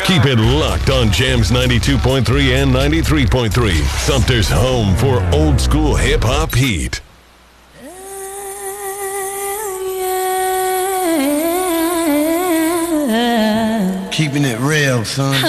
Keep it locked on Jams 92.3 and 93.3. Sumter's home for old school hip hop heat. Keeping it real, son.